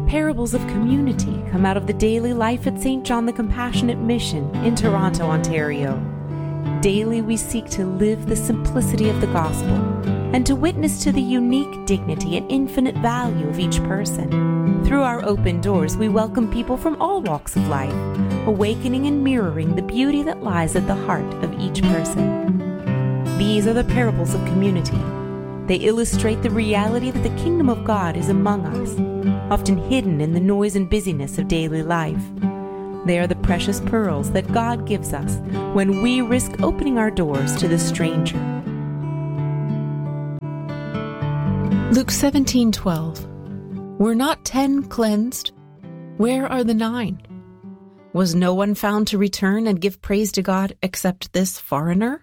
Parables of community come out of the daily life at St. John the Compassionate Mission in Toronto, Ontario. Daily we seek to live the simplicity of the gospel and to witness to the unique dignity and infinite value of each person. Through our open doors, we welcome people from all walks of life, awakening and mirroring the beauty that lies at the heart of each person. These are the parables of community. They illustrate the reality that the kingdom of God is among us, often hidden in the noise and busyness of daily life. They are the precious pearls that God gives us when we risk opening our doors to the stranger. Luke 17:12. Were not 10 cleansed? Where are the 9? Was no one found to return and give praise to God except this foreigner?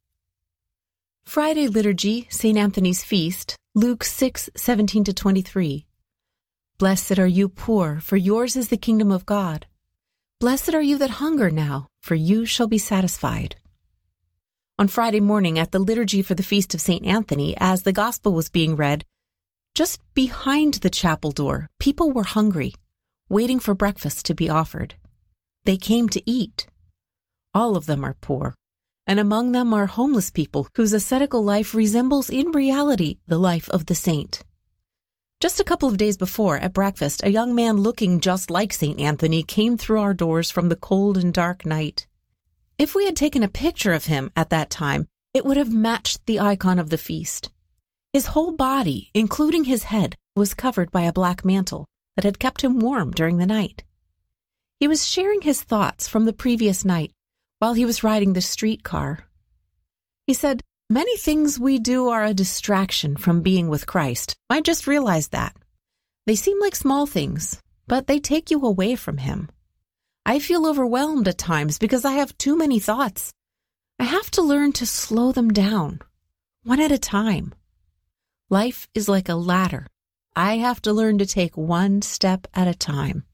Friday Liturgy, St. Anthony's Feast, Luke 6:17-23. Blessed are you poor, for yours is the kingdom of God. Blessed are you that hunger now, for you shall be satisfied. On Friday morning at the liturgy for the Feast of St. Anthony, as the Gospel was being read, just behind the chapel door, people were hungry, waiting for breakfast to be offered. They came to eat. All of them are poor, and among them are homeless people whose ascetical life resembles in reality the life of the saint. Just a couple of days before, at breakfast, a young man looking just like St. Anthony came through our doors from the cold and dark night. If we had taken a picture of him at that time, it would have matched the icon of the feast. His whole body, including his head, was covered by a black mantle that had kept him warm during the night. He was sharing his thoughts from the previous night while he was riding the streetcar. He said, "Many things we do are a distraction from being with Christ. I just realized that. They seem like small things, but they take you away from Him. I feel overwhelmed at times because I have too many thoughts. I have to learn to slow them down, one at a time. Life is like a ladder. I have to learn to take one step at a time."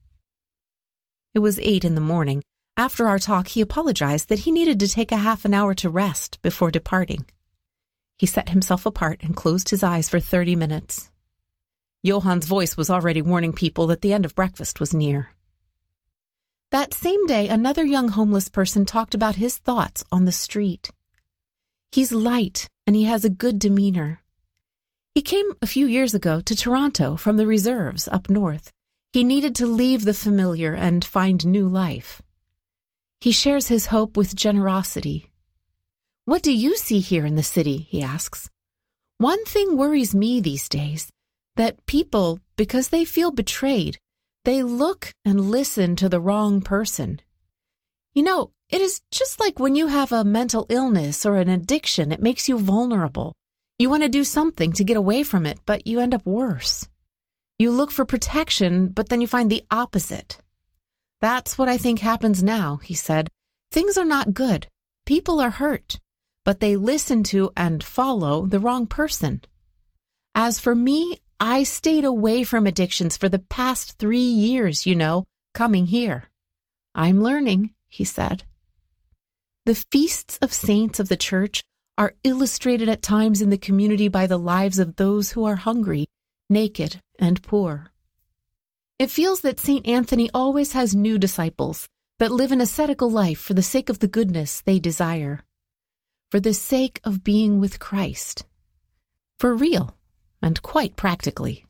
It was 8 in the morning. After our talk, he apologized that he needed to take a half an hour to rest before departing. He set himself apart and closed his eyes for 30 minutes. Johan's voice was already warning people that the end of breakfast was near. That same day, another young homeless person talked about his thoughts on the street. He's light and he has a good demeanor. He came a few years ago to Toronto from the reserves up north. He needed to leave the familiar and find new life. He shares his hope with generosity. "What do you see here in the city?" he asks. "One thing worries me these days, that people, because they feel betrayed, they look and listen to the wrong person. You know, it is just like when you have a mental illness or an addiction, it makes you vulnerable. You want to do something to get away from it, but you end up worse. You look for protection, but then you find the opposite. That's what I think happens now," he said. "Things are not good. People are hurt, but they listen to and follow the wrong person. As for me, I stayed away from addictions for the past 3 years, coming here. I'm learning," he said. The feasts of saints of the Church are illustrated at times in the community by the lives of those who are hungry, naked, and poor. It feels that St. Anthony always has new disciples that live an ascetical life for the sake of the goodness they desire, for the sake of being with Christ, for real and quite practically.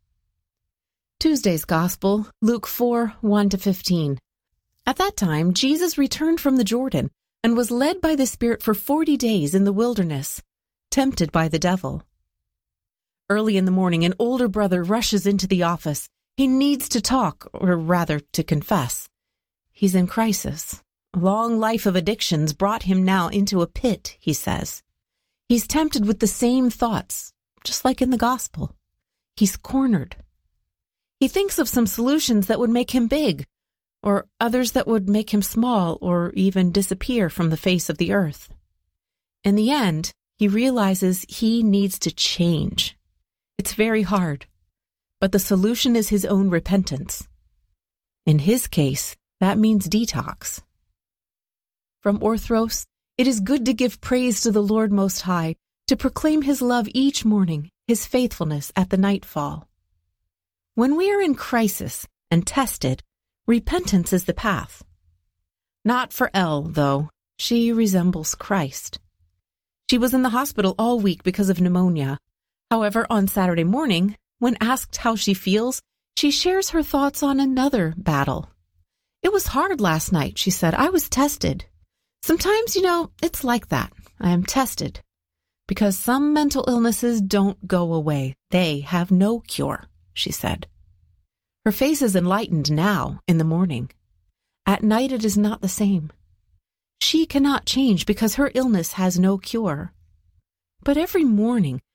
Tuesday's Gospel, Luke 4:1-15. At that time, Jesus returned from the Jordan and was led by the Spirit for 40 days in the wilderness, tempted by the devil. Early in the morning, an older brother rushes into the office. He needs to talk, or rather to confess. He's in crisis. A long life of addictions brought him now into a pit, he says. He's tempted with the same thoughts, just like in the Gospel. He's cornered. He thinks of some solutions that would make him big, or others that would make him small or even disappear from the face of the earth. In the end, he realizes he needs to change. It's very hard, but the solution is his own repentance. In his case, that means detox. From Orthros, it is good to give praise to the Lord Most High, to proclaim His love each morning, His faithfulness at the nightfall. When we are in crisis and tested, repentance is the path. Not for Elle, though. She resembles Christ. She was in the hospital all week because of pneumonia. However, on Saturday morning, when asked how she feels, she shares her thoughts on another battle. It was hard last night, she said. I was tested. Sometimes, it's like that. I am tested. Because some mental illnesses don't go away. They have no cure, she said. Her face is enlightened now in the morning. At night it is not the same. She cannot change because her illness has no cure. But every morning